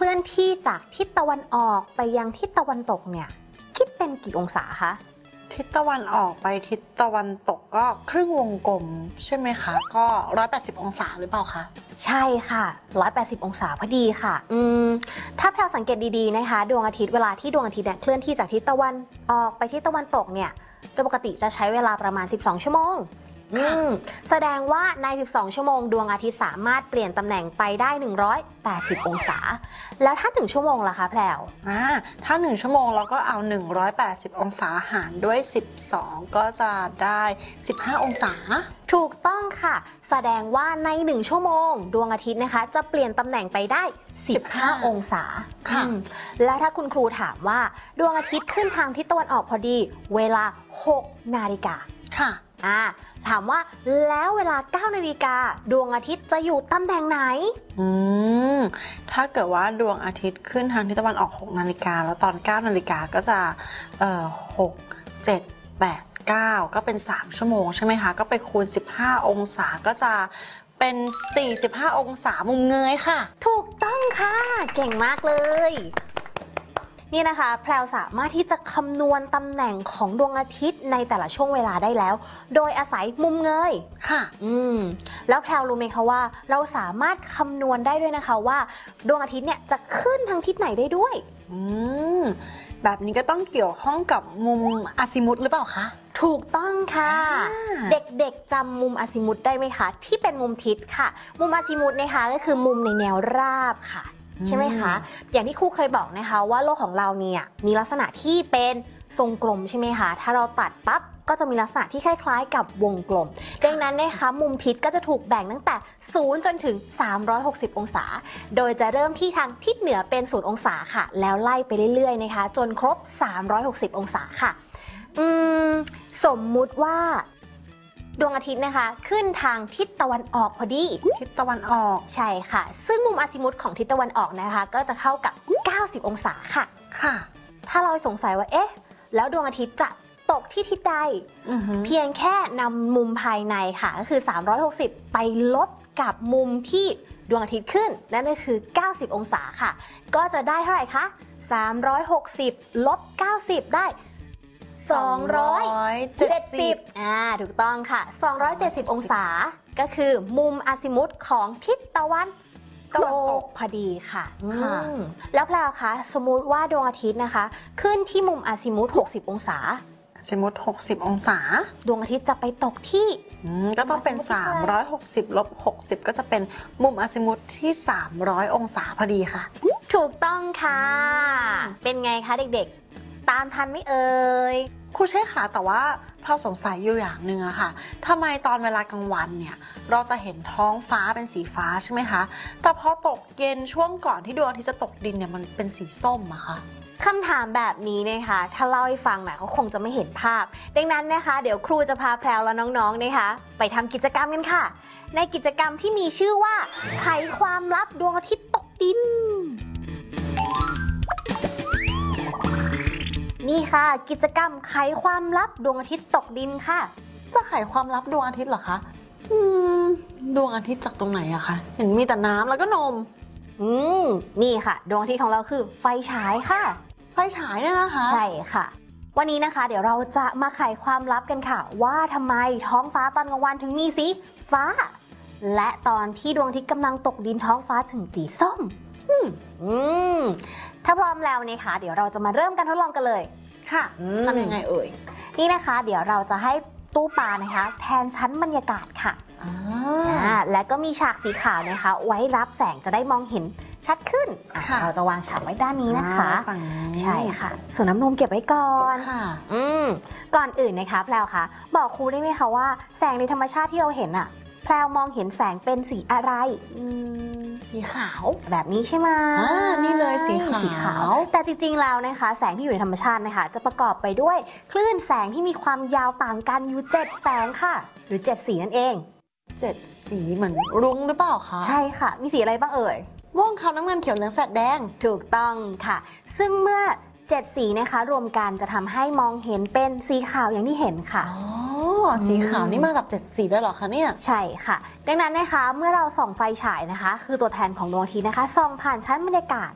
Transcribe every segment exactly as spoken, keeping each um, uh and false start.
เคลื่อนที่จากทิศตะวันออกไปยังทิศตะวันตกเนี่ยคิดเป็นกี่องศาคะทิศตะวันออกไปทิศตะวันตกก็ครึ่งวงกลมใช่ไหมคะก็หนึ่งร้อยแปดสิบองศาหรือเปล่าคะใช่ค่ะหนึ่งร้อยแปดสิบองศาพอดีค่ะอืมถ้าแพรวสังเกตดีๆนะคะดวงอาทิตย์เวลาที่ดวงอาทิตย์เนี่ยเคลื่อนที่จากทิศตะวันออกไปทิศตะวันตกเนี่ยโดยปกติจะใช้เวลาประมาณสิบสองชั่วโมงแสดงว่าในสิบสองชั่วโมงดวงอาทิตย์สามารถเปลี่ยนตำแหน่งไปได้หนึ่งร้อยแปดสิบองศาแล้วถ้าหนึ่งชั่วโมงล่ะคะแพรวอ่าถ้าหนึ่งชั่วโมงเราก็เอาหนึ่งร้อยแปดสิบองศาหารด้วยสิบสองก็จะได้สิบห้าองศาถูกต้องค่ะแสดงว่าในหนึ่งชั่วโมงดวงอาทิตย์นะคะจะเปลี่ยนตำแหน่งไปได้สิบห้าองศาค่ะแล้วถ้าคุณครูถามว่าดวงอาทิตย์ขึ้นทางทิศตะวันออกพอดีเวลาหกนาฬิกาค่ะอ่าถามว่าแล้วเวลาเก้านาฬิกาดวงอาทิตย์จะอยู่ตำแหน่งไหนอืมถ้าเกิดว่าดวงอาทิตย์ขึ้นทางทิศตะวันออกหกนาฬิกาแล้วตอนเก้านาฬิกาก็จะเอ่อหก เจ็ด แปด เก้าก็เป็นสามชั่วโมงใช่ไหมคะก็ไปคูณสิบห้าองศาก็จะเป็นสี่สิบห้าองศามุมเงยค่ะถูกต้องค่ะเก่งมากเลยนี่นะคะแพรวสามารถที่จะคำนวณตำแหน่งของดวงอาทิตย์ในแต่ละช่วงเวลาได้แล้วโดยอาศัยมุมเงยค่ะอืมแล้วแพรวรู้ไหมคะว่าเราสามารถคำนวณได้ด้วยนะคะว่าดวงอาทิตย์เนี่ยจะขึ้นทางทิศไหนได้ด้วยอืมแบบนี้ก็ต้องเกี่ยวข้องกับมุมอาซิมุธหรือเปล่าคะถูกต้องค่ะเด็กๆจำมุมอาซิมุธได้ไหมคะที่เป็นมุมทิศค่ะมุมอาซิมุธนะคะก็คือมุมในแนวราบค่ะใช่ไหมคะอย่างที่ครูเคยบอกนะคะว่าโลกของเราเนี่ยมีลักษณะที่เป็นทรงกลมใช่ไหมคะถ้าเราตัดปั๊บก็จะมีลักษณะที่คล้ายๆกับวงกลมดังนั้นนะคะมุมทิศก็จะถูกแบ่งตั้งแต่ศูนย์จนถึงสามร้อยหกสิบองศาโดยจะเริ่มที่ทางทิศเหนือเป็นศูนย์องศาค่ะแล้วไล่ไปเรื่อยๆนะคะจนครบสามร้อยหกสิบองศาค่ะอืมสมมุติว่าดวงอาทิตย์นะคะขึ้นทางทิศตะวันออกพอดีทิศตะวันออกใช่ค่ะซึ่งมุมอาซิมุธของทิศตะวันออกนะคะก็จะเข้ากับเก้าสิบองศาค่ะค่ะถ้าเราสงสัยว่าเอ๊ะแล้วดวงอาทิตย์จะตกที่ทิศใดเพียงแค่นำมุมภายในค่ะก็คือสามร้อยหกสิบไปลบกับมุมที่ดวงอาทิตย์ขึ้นนั่นก็คือเก้าสิบองศาค่ะก็จะได้เท่าไหร่คะสามร้อยหกสิบลบเก้าสิบได้สองร้อยเจ็ดสิบอ่าถูกต้องค่ะสองร้อยเจ็ดสิบองศาก็คือมุมอาซิมุธของทิศตะวันตกพอดีค่ะแล้วแปลว่าคะสมมุติว่าดวงอาทิตย์นะคะขึ้นที่มุมอาซิมุธหกสิบองศาอาซิมุธหกสิบองศาดวงอาทิตย์จะไปตกที่ก็ต้องเป็นสามร้อยหกสิบลบหกสิบก็จะเป็นมุมอาซิมุธที่สามร้อยองศาพอดีค่ะถูกต้องค่ะเป็นไงคะเด็กๆตามทันไหมเอ่ยครูใช่ค่ะแต่ว่าเราสงสัยอยู่อย่างหนึ่งอะค่ะทำไมตอนเวลากลางวันเนี่ยเราจะเห็นท้องฟ้าเป็นสีฟ้าใช่ไหมคะแต่พอตกเย็นช่วงก่อนที่ดวงอาทิตย์จะตกดินเนี่ยมันเป็นสีส้มอะค่ะคำถามแบบนี้นะคะถ้าเล่าให้ฟังนะเขาคงจะไม่เห็นภาพดังนั้นนะคะเดี๋ยวครูจะพาแพรวและน้องๆนะคะไปทำกิจกรรมกันค่ะในกิจกรรมที่มีชื่อว่าไขความลับดวงอาทิตย์ตกดินนี่ค่ะกิจกรรมไขความลับดวงอาทิตย์ตกดินค่ะจะไขความลับดวงอาทิตย์เหรอคะอืมดวงอาทิตย์จากตรงไหนอะคะเห็นมีแต่น้ำแล้วก็นมอืมนี่ค่ะดวงอาทิตย์ของเราคือไฟฉายค่ะไฟฉายเนี่ยนะคะใช่ค่ะวันนี้นะคะเดี๋ยวเราจะมาไขความลับกันค่ะว่าทำไมท้องฟ้าตอนกลางวันถึงมีสีฟ้าและตอนที่ดวงอาทิตย์กำลังตกดินท้องฟ้าถึงสีส้มอืมอืมถ้าพร้อมแล้วนะคะเดี๋ยวเราจะมาเริ่มการทดลองกันเลยค่ะทำยังไงเอ่ยนี่นะคะเดี๋ยวเราจะให้ตู้ปลานะคะแทนชั้นบรรยากาศค่ะอ่าและก็มีฉากสีขาวนะคะไว้รับแสงจะได้มองเห็นชัดขึ้นเราจะวางฉากไว้ด้านนี้นะคะใช่ค่ะส่วนน้ำนมเก็บไว้ก่อนค่ะอืมก่อนอื่นนะคะแพรวคะบอกครูได้ไหมคะว่าแสงในธรรมชาติที่เราเห็นอะแพรวมองเห็นแสงเป็นสีอะไรอืมสีขาวแบบนี้ใช่ไหมอ่านี่เลยสีขาวสีขาวแต่จริงๆแล้วนะคะแสงที่อยู่ในธรรมชาตินะคะจะประกอบไปด้วยคลื่นแสงที่มีความยาวต่างกันอยู่เจ็ดแสงค่ะหรือเจ็ดสีนั่นเองเจ็ดสีเหมือนรุ้งหรือเปล่าคะใช่ค่ะมีสีอะไรบ้างเอ่ยม่วงขาวน้ำเงินเขียวเหลืองแสดแดงถูกต้องค่ะซึ่งเมื่อเจ็ดสีนะคะรวมกันจะทำให้มองเห็นเป็นสีขาวอย่างที่เห็นค่ะอ๋อสีขาวนี่มาจากเจ็ดสีด้วยเหรอคะเนี่ยใช่ค่ะดังนั้นนะคะเมื่อเราส่องไฟฉายนะคะคือตัวแทนของดวงอาทิตย์นะคะส่องผ่านชั้นบรรยากาศ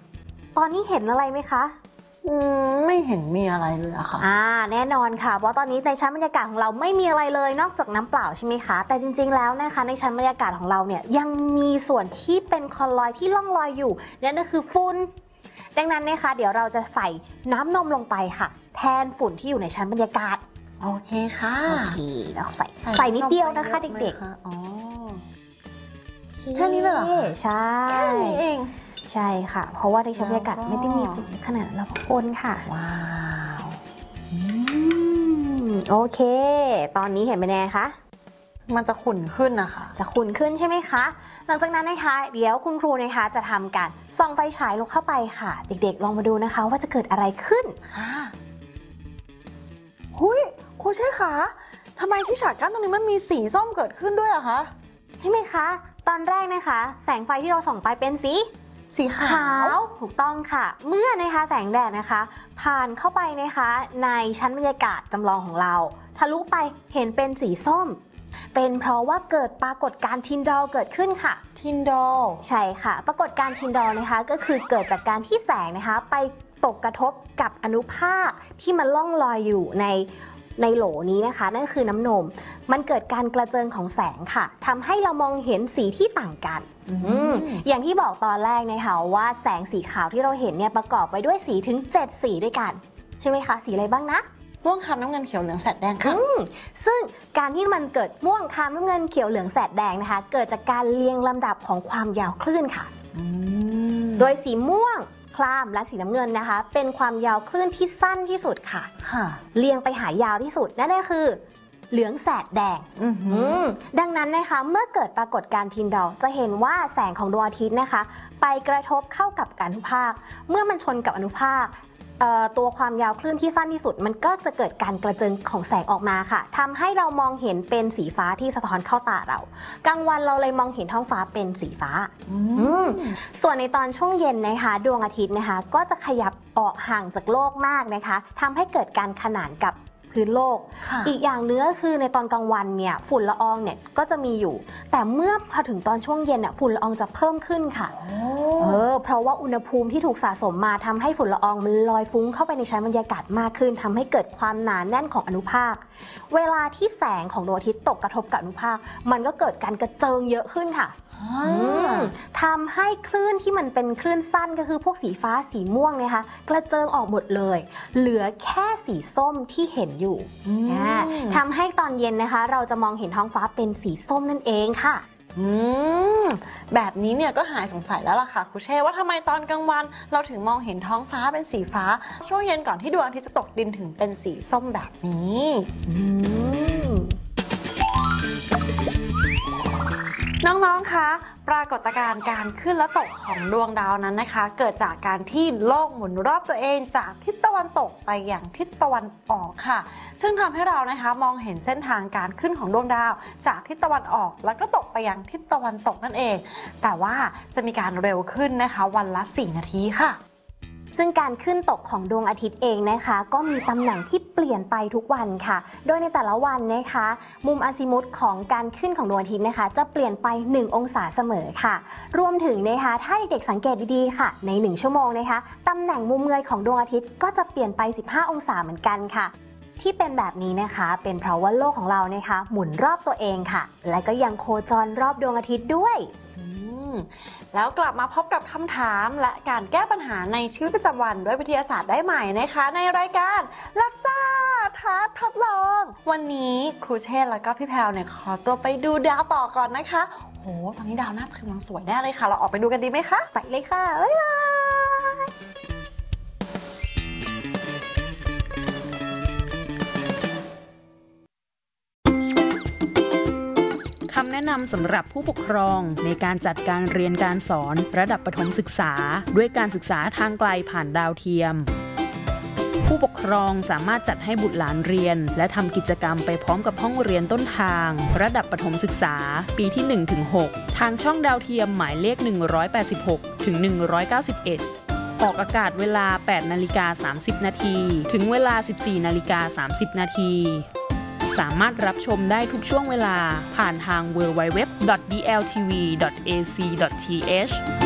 ตอนนี้เห็นอะไรไหมคะอืมไม่เห็นมีอะไรเลยอะค่ะอ่าแน่นอนค่ะเพราะตอนนี้ในชั้นบรรยากาศของเราไม่มีอะไรเลยนอกจากน้ำเปล่าใช่ไหมคะแต่จริงๆแล้วนะคะในชั้นบรรยากาศของเราเนี่ยยังมีส่วนที่เป็นคลอไรด์ที่ล่องลอยอยู่นั่นก็คือฝุ่นดังนั้นนะคะเดี๋ยวเราจะใส่น้ำนมลงไปค่ะแทนฝุ่นที่อยู่ในชั้นบรรยากาศโอเคค่ะโอเคแล้วใส่ใส่นิดเดียวนะคะเด็กๆอ๋อๆแค่นี้เลยเหรอใช่แค่นี้เองใช่ค่ะเพราะว่าในชั้นบรรยากาศไม่ได้มีฝุ่นขนาดนั้นเราคนค่ะว้าวอืมโอเคตอนนี้เห็นไหมแน่คะมันจะขุ่นขึ้นนะคะจะขุ่นขึ้นใช่ไหมคะหลังจากนั้นนะคะเดี๋ยวคุณครูนะคะจะทำการส่องไฟฉายลงเข้าไปค่ะเด็กๆลองมาดูนะคะว่าจะเกิดอะไรขึ้นค่ะหุยครูเช่คะทำไมที่ฉากกั้นตรงนี้มันมีสีส้มเกิดขึ้นด้วยอะคะใช่ไหมคะตอนแรกนะคะแสงไฟที่เราส่องไปเป็นสีสีขาวถูกต้องค่ะเมื่อนะคะแสงแดดนะคะผ่านเข้าไปนะคะในชั้นบรรยากาศจำลองของเราทะลุไปเห็นเป็นสีส้มเป็นเพราะว่าเกิดปรากฏการณ์ทินดอลเกิดขึ้นค่ะทินดอลใช่ค่ะปรากฏการณ์ทินดอลนะคะก็คือเกิดจากการที่แสงนะคะไปตกกระทบกับอนุภาคที่มันล่องลอยอยู่ในในโหลนี้นะคะนั่นคือน้ำนมมันเกิดการกระเจิงของแสงค่ะทำให้เรามองเห็นสีที่ต่างกัน อ, อย่างที่บอกตอนแรกนะคะว่าแสงสีขาวที่เราเห็นเนี่ยประกอบไปด้วยสีถึงเจ็ดสีด้วยกันใช่ไหมคะสีอะไรบ้างนะม่วงคล้ำน้ำเงินเขียวเหลืองแสดแดงค่ะซึ่งการที่มันเกิดม่วงคล้ำน้ำเงินเขียวเหลืองแสดแดงนะคะเกิดจากการเรียงลำดับของความยาวคลื่นค่ะโดยสีม่วงคล้ำและสีน้ำเงินนะคะเป็นความยาวคลื่นที่สั้นที่สุดค่ะค่ะเรียงไปหายาวที่สุดนั่นก็คือเหลืองแสดแดงดังนั้นนะคะเมื่อเกิดปรากฏการณ์ทินดอลจะเห็นว่าแสงของดวงอาทิตย์นะคะไปกระทบเข้ากับอนุภาคเมื่อมันชนกับอนุภาคตัวความยาวคลื่นที่สั้นที่สุดมันก็จะเกิดการกระเจิงของแสงออกมาค่ะทำให้เรามองเห็นเป็นสีฟ้าที่สะท้อนเข้าตาเรากลางวันเราเลยมองเห็นท้องฟ้าเป็นสีฟ้าส่วนในตอนช่วงเย็นนะคะดวงอาทิตย์นะคะก็จะขยับออกห่างจากโลกมากนะคะทำให้เกิดการขนานกับพื้นโลกอีกอย่างเนื้อคือในตอนกลางวันเนี่ยฝุ่นละอองเนี่ยก็จะมีอยู่แต่เมื่อพอถึงตอนช่วงเย็นเนี่ยฝุ่นละอองจะเพิ่มขึ้นค่ะเออเพราะว่าอุณหภูมิที่ถูกสะสมมาทำให้ฝุ่นละอองมันลอยฟุ้งเข้าไปในชั้นบรรยากาศมากขึ้นทำให้เกิดความหนาแน่นของอนุภาคเวลาที่แสงของดวงอาทิตย์ตกกระทบกับอนุภาคมันก็เกิดการกระเจิงเยอะขึ้นค่ะทำให้คลื่นที่มันเป็นคลื่นสั้นก็คือพวกสีฟ้าสีม่วงนะคะกระเจิงออกหมดเลยเหลือแค่สีส้มที่เห็นอยู่ทำให้ตอนเย็นนะคะเราจะมองเห็นท้องฟ้าเป็นสีส้มนั่นเองค่ะอืมแบบนี้เนี่ยก็หายสงสัยแล้วล่ะค่ะครูเช่ว่าทำไมตอนกลางวันเราถึงมองเห็นท้องฟ้าเป็นสีฟ้าช่วงเย็นก่อนที่ดวงอาทิตย์จะตกดินถึงเป็นสีส้มแบบนี้น้องๆ คะ ปรากฏการณ์การขึ้นและตกของดวงดาวนั้นนะคะเกิดจากการที่โลกหมุนรอบตัวเองจากทิศตะวันตกไปอย่างทิศตะวันออกค่ะซึ่งทำให้เรานะคะมองเห็นเส้นทางการขึ้นของดวงดาวจากทิศตะวันออกแล้วก็ตกไปยังทิศตะวันตกนั่นเองแต่ว่าจะมีการเร็วขึ้นนะคะวันละสี่นาทีค่ะซึ่งการขึ้นตกของดวงอาทิตย์เองนะคะก็มีตำแหน่งที่เปลี่ยนไปทุกวันค่ะโดยในแต่ละวันนะคะมุมอาซิมุธของการขึ้นของดวงอาทิตย์นะคะจะเปลี่ยนไปหนึ่งองศาเสมอค่ะรวมถึงนะคะถ้าเด็กๆสังเกตดีๆค่ะในหนึ่งชั่วโมงนะคะตำแหน่งมุมเงยของดวงอาทิตย์ก็จะเปลี่ยนไปสิบห้าองศาเหมือนกันค่ะที่เป็นแบบนี้นะคะเป็นเพราะว่าโลกของเรานะคะหมุนรอบตัวเองค่ะและก็ยังโคจรรอบดวงอาทิตย์ด้วยแล้วกลับมาพบกับคำถามและการแก้ปัญหาในชีวิตประจำวันด้วยวิทยาศาสตร์ได้ใหม่นะคะในรายการรับทราบท้าทดลองวันนี้ครูเชษและก็พี่แพรวเนี่ยขอตัวไปดูดาวต่อก่อนนะคะโหตอนนี้ดาวน่าจะกำลังสวยแน่เลยค่ะเราออกไปดูกันดีไหมคะไปเลยค่ะบ๊ายบายคำแนะนำสำหรับผู้ปกครองในการจัดการเรียนการสอนระดับประถมศึกษาด้วยการศึกษาทางไกลผ่านดาวเทียมผู้ปกครองสามารถจัดให้บุตรหลานเรียนและทำกิจกรรมไปพร้อมกับห้องเรียนต้นทางระดับประถมศึกษาปีที่ หนึ่งถึงหก ทางช่องดาวเทียมหมายเลขหนึ่งร้อยแปดสิบหกถึงหนึ่งร้อยเก้าสิบเอ็ดออกอากาศเวลา แปดนาฬิกาสามสิบนาทีถึงเวลา สิบสี่นาฬิกาสามสิบนาทีสามารถรับชมได้ทุกช่วงเวลาผ่านทาง ดับเบิลยู ดับเบิลยู ดับเบิลยู ดอท ดี แอล ที วี ดอท เอ ซี ดอท ที เอช